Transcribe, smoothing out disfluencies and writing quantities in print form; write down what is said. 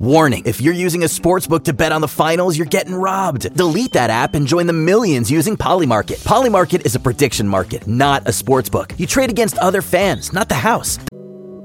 Warning, if you're using a sportsbook to bet on the finals, you're getting robbed. Delete that app and join the millions using Polymarket. Polymarket is a prediction market, not a sportsbook. You trade against other fans, not the house.